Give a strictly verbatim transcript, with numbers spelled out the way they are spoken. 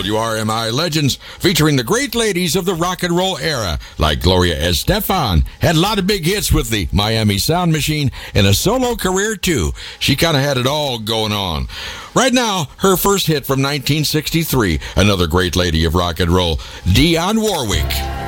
W R M I Legends, featuring the great ladies of the rock and roll era, like Gloria Estefan. Had a lot of big hits with the Miami Sound Machine, and a solo career, too. She kind of had it all going on. Right now, her first hit from nineteen sixty-three, another great lady of rock and roll, Dionne Warwick.